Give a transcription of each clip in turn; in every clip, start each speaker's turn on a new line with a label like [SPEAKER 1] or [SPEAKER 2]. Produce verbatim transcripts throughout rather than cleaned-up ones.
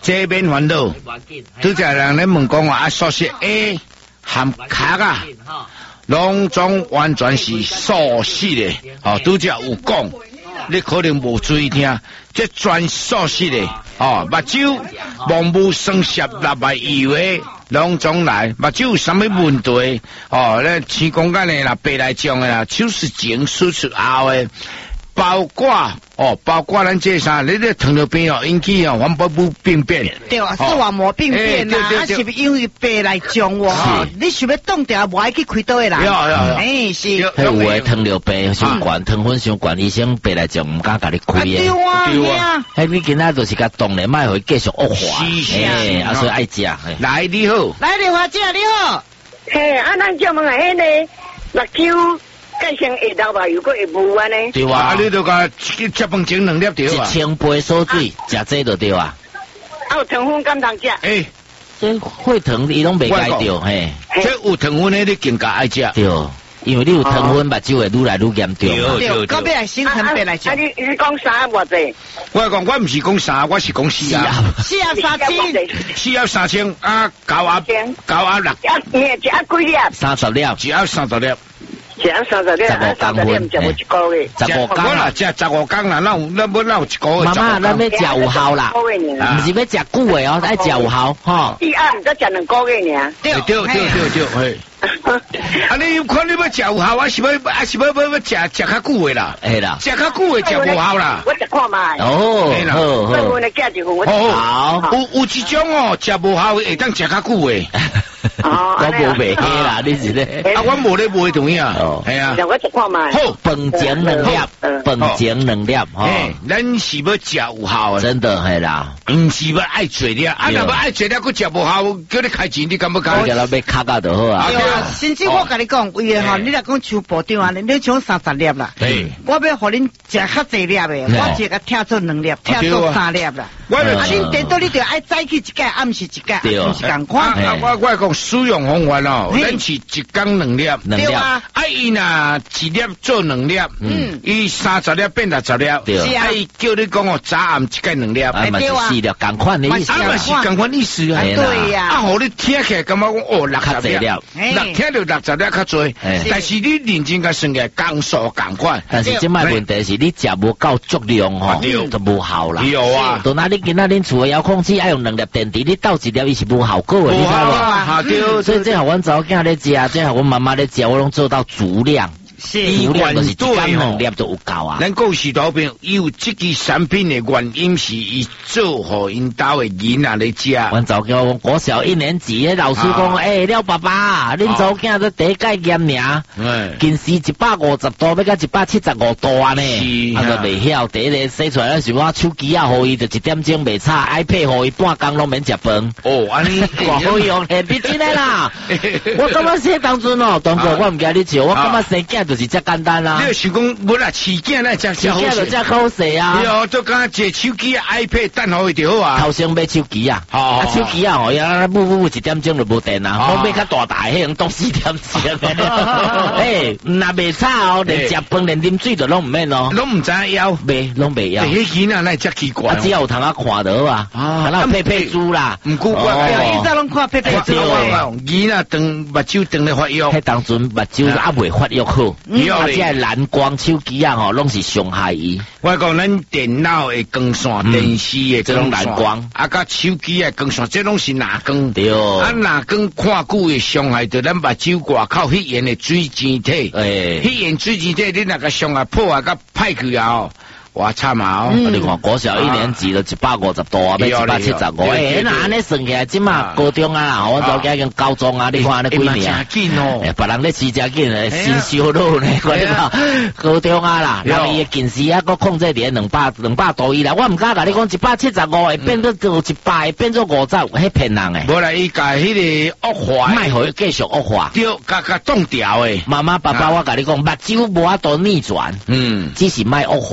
[SPEAKER 1] 这边烦恼，拄则人咧问讲话啊，素食 A 含卡啊，拢总完全是素食的，哦，拄则有讲，你可能无注意听，这全素食的，哦，目睭望无生摄六百以为拢总来，目睭有啥物问题？哦，咧青光眼的啦，白内障的啦，手术前、手术后的。包括哦，包括咱这啥，你这糖尿病哦引起哦黄斑部病变，
[SPEAKER 2] 对啊，视网膜病变呐，啊是不是因为白内障哦？你想要冻掉，无爱去开刀的啦？
[SPEAKER 1] 有有有，
[SPEAKER 2] 哎是。
[SPEAKER 3] 有诶糖尿病伤管、糖分伤管，医生白内障唔敢甲你开诶。
[SPEAKER 2] 对啊，对啊。
[SPEAKER 3] 哎，你今仔就是甲冻咧，莫互伊继续恶化。哎，啊所以爱食。
[SPEAKER 1] 来你好，
[SPEAKER 2] 来刘华姐你好。
[SPEAKER 4] 嘿，啊咱叫问下迄个目睭。介先会流吧，如果会无安尼。
[SPEAKER 3] 对啊，
[SPEAKER 1] 你就甲食饭前两粒对啊。
[SPEAKER 3] 一千杯锁水，食这就对啊。
[SPEAKER 4] 啊，有糖分敢通食？
[SPEAKER 1] 诶，
[SPEAKER 3] 这血糖伊拢袂解着，嘿。
[SPEAKER 1] 这有糖分的你更加爱食。
[SPEAKER 3] 对，因为你有糖分，目睭会愈来愈严重。
[SPEAKER 2] 对对，到尾来形成白内障。
[SPEAKER 4] 啊，你你讲啥偌济？
[SPEAKER 1] 我讲我唔是讲三，我是讲四啊。
[SPEAKER 2] 四啊三千，
[SPEAKER 1] 四啊三千啊，九啊九啊六。
[SPEAKER 4] 一一一啊几粒？
[SPEAKER 3] 三十粒，
[SPEAKER 1] 只要三十粒。
[SPEAKER 4] 食三十粒，三十粒唔食无一个月。
[SPEAKER 3] 十五天
[SPEAKER 1] 啦，食十五天啦，那有那要那有一个月。
[SPEAKER 3] 妈妈，咱要食有效啦，唔是要食久的哦，爱食有效，吼。
[SPEAKER 4] 一按唔得食两个月尔。
[SPEAKER 1] 对对对对对，嘿。啊，你有看你要食有效，还是要还是要要要食食较久的啦？
[SPEAKER 3] 系啦，
[SPEAKER 1] 食较久的食无效啦。
[SPEAKER 4] 我食看卖。
[SPEAKER 3] 哦，好好。
[SPEAKER 4] 所以我嚟寄一份，我
[SPEAKER 1] 好。有有一种哦，食无效会当食较久的。
[SPEAKER 3] 哦，我无卖啦，你是咧？
[SPEAKER 1] 啊，我无咧卖同样。
[SPEAKER 3] 哦，
[SPEAKER 1] 系啊。
[SPEAKER 4] 我食看卖。
[SPEAKER 3] 好，饭前两粒，饭前两粒，吼。
[SPEAKER 1] 咱是要食有效的。
[SPEAKER 3] 真的系啦，
[SPEAKER 1] 唔是要爱做了，啊，若要爱做了，佮食无效，叫你开钱，你敢不敢？
[SPEAKER 3] 我叫他要卡到就好啊。
[SPEAKER 2] 甚至我甲你讲，为吼，你若讲抽部长安尼，你抢三十粒啦。我要互恁食较济粒的，我只个跳做两粒，跳做三粒啦。啊，恁等到你着爱早起一届，暗时一届，唔是共款。
[SPEAKER 1] 啊，我我讲使用方法哦，咱是一工两粒，
[SPEAKER 3] 两粒。
[SPEAKER 1] 啊，伊若一粒做两粒，嗯，伊三十粒变六十粒，
[SPEAKER 3] 对。
[SPEAKER 1] 啊，伊叫你讲哦，早暗一届两粒，
[SPEAKER 3] 啊，嘛是四粒，共款的意思。
[SPEAKER 1] 啊，嘛是共款意思啊。
[SPEAKER 2] 对呀。
[SPEAKER 1] 啊，互你听起来感觉讲哦，六十粒，六听着六十粒较多，但是你认真甲算起来，工数共款。
[SPEAKER 3] 但是即摆问题是你食无够足量吼，就无效啦。
[SPEAKER 1] 有啊。
[SPEAKER 3] 到那你今仔恁厝的遥控器爱用两粒电池，你斗一粒伊是无效果的，你知无？对，所以这互阮查某囝咧食，这互阮妈妈咧食，我拢做到足量。
[SPEAKER 2] 是，
[SPEAKER 3] 足量就是一工两粒就有够啊。
[SPEAKER 1] 咱讲是老朋友这支产品的原因是伊做互因兜的囡仔咧食。
[SPEAKER 3] 阮查某囝讲，国小一年级的老师讲，诶，廖爸爸，恁查某囝都第一届验尔，近视一百五十度，要到一百七十五度啊呢。是，啊，都袂晓，第一个洗出来是我手机啊，互伊就一点钟袂差 ，iPad 互伊半工拢免食饭。
[SPEAKER 1] 哦，安尼
[SPEAKER 3] 偌好用，嘿，必真的啦。我感觉说当阵哦，当初我唔惊你笑，我感觉生囝就是遮简单啦。
[SPEAKER 1] 你想讲，无啦，饲囝那遮
[SPEAKER 3] 好势，饲囝就遮好势啊。
[SPEAKER 1] 对哦，都讲借手机、iPad 等好伊就好啊。
[SPEAKER 3] 头先买手机啊，啊手机啊，哦，呀，不不不，一点钟就无电啊。我买较大台，迄种都四点钟。诶，若袂差哦，连食饭连啉水都拢唔免哦。
[SPEAKER 1] 拢唔知要，
[SPEAKER 3] 袂拢袂要。
[SPEAKER 1] 迄囡仔那遮奇怪。
[SPEAKER 3] 啊，只要有通啊看到啊，啊，那佩佩猪啦，
[SPEAKER 1] 唔过我，
[SPEAKER 2] 伊早拢看佩佩猪
[SPEAKER 1] 啊。囡仔长目睭长咧发育，
[SPEAKER 3] 迄当阵目睭还未发育好。啊，即个蓝光手机啊，吼，拢是伤害伊。
[SPEAKER 1] 我讲咱电脑的光线、电视的
[SPEAKER 3] 这种蓝光，
[SPEAKER 1] 啊，甲手机的光线，这拢是蓝光。
[SPEAKER 3] 对。
[SPEAKER 1] 啊，蓝光看久会伤害到咱目睭外口迄沿的水晶体。诶。迄沿水晶体，你若个伤害破坏甲歹去啊！哇，惨啊！
[SPEAKER 3] 哦，你看国小一年级就一百五十度啊，要一百七十五。诶，那安尼算起来，即马高中啊，我早家已经高中啊，你看安尼几年啊？
[SPEAKER 1] 紧哦！
[SPEAKER 3] 别人咧吃真紧诶，新修路呢，我你讲高中啊啦，人伊诶近视啊，搁控制伫两百两百度以内。我毋敢甲你讲一百七十五会变做到一百，会变做五十，迄骗人诶。
[SPEAKER 1] 无啦，伊甲迄个恶化，
[SPEAKER 3] 卖互伊继续恶化。
[SPEAKER 1] 对，甲甲冻掉诶。
[SPEAKER 3] 妈妈爸爸，我甲你讲，目睭无法度逆转，嗯，只是卖恶化咧。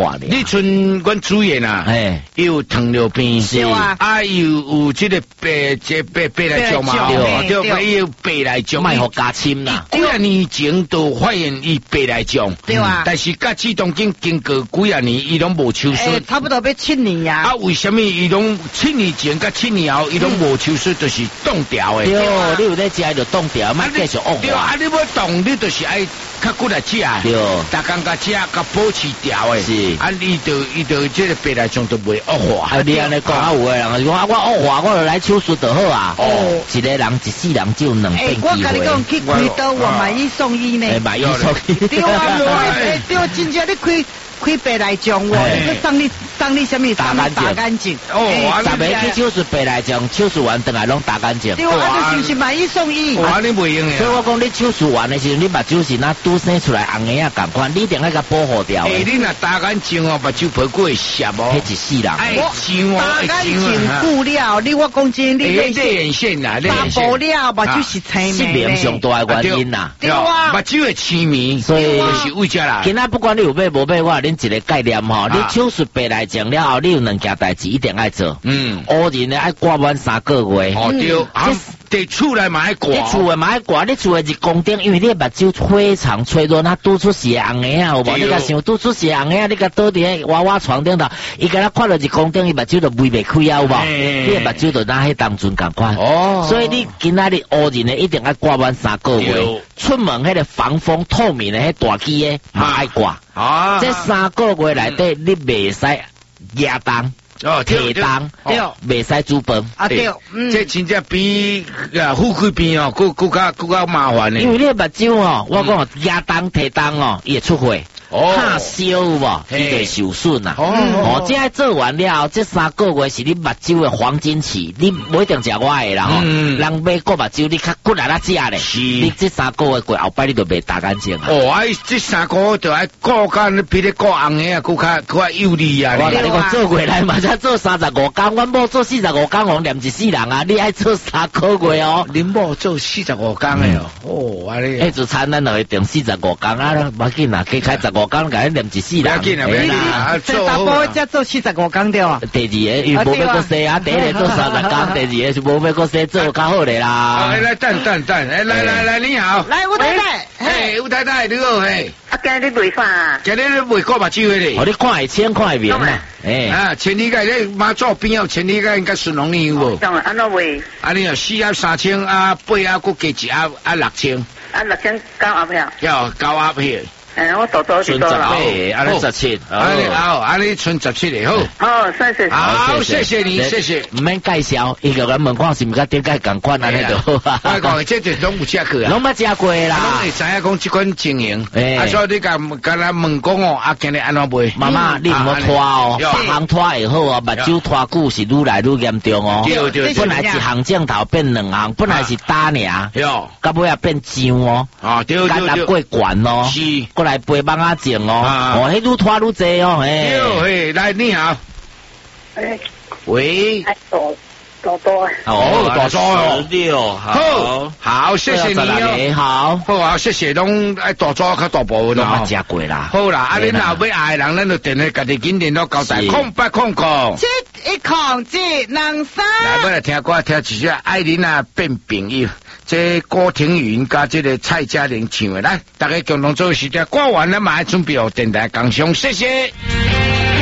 [SPEAKER 1] 村阮主任啊，哎，有糖尿病，
[SPEAKER 2] 是啊，
[SPEAKER 1] 啊又有这个白这白白来种嘛，对对，有白来种，
[SPEAKER 3] 卖互加深啦。
[SPEAKER 1] 几啊年前都发现伊白来种，
[SPEAKER 2] 对啊，
[SPEAKER 1] 但是甲这当经经过几啊年，伊拢无手术，
[SPEAKER 2] 差不多要七年呀。
[SPEAKER 1] 啊，为什么伊拢七年前甲七年后伊拢无手术，就是冻掉的。
[SPEAKER 3] 对，你有咧食就冻掉，莫继续恶化。
[SPEAKER 1] 对啊，你要冻，你就是爱较骨来食。对，逐工甲食，甲保持掉的。是，啊，伊就伊就这个白来种都袂恶化。
[SPEAKER 3] 啊，你安尼讲啊，有个人讲啊，我恶化，我就来手术就好啊。哦，一个人一世人只有两遍机会。
[SPEAKER 2] 我甲你讲，去开刀我买一送一呢。
[SPEAKER 3] 买一送一。
[SPEAKER 2] 对啊，对，真正你开。开白来种哦，你去送你送你什么？
[SPEAKER 3] 打干净，
[SPEAKER 2] 打干净。
[SPEAKER 3] 哦，十个去手术白来种，手术完等下拢打干净。
[SPEAKER 2] 对啊，就是买一送一。
[SPEAKER 1] 哇，你袂用的。
[SPEAKER 3] 所以我讲你手术完的时候，你目睭是那拄生出来红眼啊，共款，你一定要甲保护掉。
[SPEAKER 1] 诶，你若打干净哦，目睭皮骨会涩哦。
[SPEAKER 3] 迄一世人。
[SPEAKER 1] 哎，像
[SPEAKER 2] 哦，打干净顾了，你我讲真，你
[SPEAKER 1] 泪眼线呐，
[SPEAKER 2] 打薄了，目睭是青
[SPEAKER 3] 失明上大的原因呐。
[SPEAKER 2] 对啊，
[SPEAKER 1] 目睭会青迷，
[SPEAKER 3] 所以
[SPEAKER 1] 就是为遮啦。
[SPEAKER 3] 今仔不管你有买无买，我恁一个概念。吼，你手术白来种了后，你有两件代志一定爱做。嗯，乌人咧爱挂满三个月。
[SPEAKER 1] 哦对，啊，伫厝内嘛爱挂。
[SPEAKER 3] 你厝诶嘛爱挂，你厝诶日光灯，因为你目睭非常脆弱，那拄出血红眼啊，有无？你甲想拄出血红眼，你甲倒伫迄娃娃床顶头，伊甲咱看到日光灯，伊目睭就微袂开啊，有无？你诶目睭就拿迄当阵共款。哦，所以你今仔日乌人诶一定爱挂满三个月。出门迄个防风透明诶迄大机诶嘛爱挂。啊！这三个月内底，你袂使野当、提当，对，袂使煮饭。
[SPEAKER 2] 啊对，
[SPEAKER 1] 这真正比啊富贵病哦，更更加更加麻烦呢。
[SPEAKER 3] 因为你目睭哦，我讲野当、提当哦，伊会出血。怕烧有无？伊会受损啊！哦，这做完了后，这三个月是你目睭的黄金期，你不一定食我的啦。嗯，人买个目睭，你较骨力啦食咧。是，你这三个月过后摆，你就袂打干净啊。
[SPEAKER 1] 哦，哎，这三个月就爱顾干，比你顾红的啊，更较更较有利啊。
[SPEAKER 3] 我甲你讲，做过来嘛，才做三十五工，阮某做四十五工，我念一世人啊！你爱做三个月哦。
[SPEAKER 1] 恁某做四十五工的哦。哦，安尼。
[SPEAKER 3] 迄就餐咱就会定四十五工啊，无紧啊，加开十五工，甲咱念一世人。
[SPEAKER 1] 要紧啊，袂啦。
[SPEAKER 2] 做查甫才做四十五工对啊。
[SPEAKER 3] 第二个伊无要搁洗啊，第一个做三十工，第二个是无要搁洗做较好咧啦。
[SPEAKER 1] 来来等等等，来来来来，你好。
[SPEAKER 2] 来吴太太，
[SPEAKER 1] 嘿，吴太太你好嘿。
[SPEAKER 4] 啊，今日卖啥？
[SPEAKER 1] 今日你卖个目睭的咧。
[SPEAKER 3] 哦，你看会清看会明啊。
[SPEAKER 1] 哎。啊，千里街咧马祖边有千里街应该顺龙你有无？
[SPEAKER 4] 当然，安怎卖？
[SPEAKER 1] 啊，你有四盒三千啊，八盒佮加一盒啊六千。
[SPEAKER 4] 啊，六千九盒票。
[SPEAKER 1] 要九盒票。
[SPEAKER 4] 哎，我多多
[SPEAKER 3] 存十八，啊你十七，
[SPEAKER 1] 啊你好，啊你存十七的好。
[SPEAKER 4] 好，谢谢。
[SPEAKER 1] 好，谢谢你，谢谢。
[SPEAKER 3] 唔免介绍，伊个人问看是毋甲点解共款安尼就好啊。
[SPEAKER 1] 我讲这就拢有食过啊，
[SPEAKER 3] 拢捌食过啦。
[SPEAKER 1] 拢会知影讲即款情形。啊，所以你甲甲咱问讲哦，啊今日安怎卖？
[SPEAKER 3] 妈妈，你毋好拖哦，别行拖会好哦，目睭拖久是愈来愈严重哦。
[SPEAKER 1] 对对。
[SPEAKER 3] 本来一行镜头变两行，本来是打尔，
[SPEAKER 1] 哟，
[SPEAKER 3] 到尾也变上哦。啊对对对。甲过悬哦，是，过来背帮啊。哦，哦，迄愈拖愈济哦，嘿。
[SPEAKER 1] 嘿，来你好。
[SPEAKER 4] 哎。
[SPEAKER 1] 喂。
[SPEAKER 4] 多多多。
[SPEAKER 1] 哦，多多哦。
[SPEAKER 3] 六，好，
[SPEAKER 1] 好，谢谢你哦。
[SPEAKER 3] 好，
[SPEAKER 1] 好啊，谢谢拢爱多做较大部分
[SPEAKER 3] 咯。食过啦。
[SPEAKER 1] 好啦，啊，恁若要爱人，咱就电话家己紧联络交代，空八空空。
[SPEAKER 2] 七一空七两三。
[SPEAKER 1] 来，要来听歌，听一首爱恁啊变朋友。这郭庭云加这个蔡嘉玲唱的，来，大家共同做时间，歌完了马上准备好电台讲上，谢谢。